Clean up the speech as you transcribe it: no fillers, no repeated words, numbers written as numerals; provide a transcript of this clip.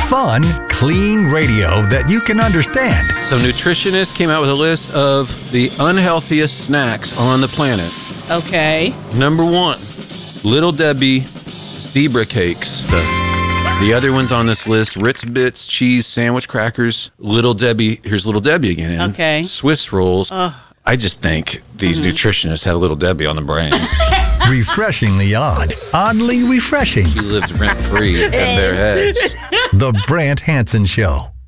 Fun, clean radio that you can understand. So nutritionists came out with a list of the unhealthiest snacks on the planet. Okay. Number 1, Little Debbie zebra cakes. The other ones on this list, Ritz Bits, cheese, sandwich crackers, Little Debbie. Here's Little Debbie again. Okay. Swiss rolls. I just think these nutritionists have Little Debbie on the brain. Refreshingly odd. Oddly refreshing. She lives rent-free in their heads. The Brant Hansen Show.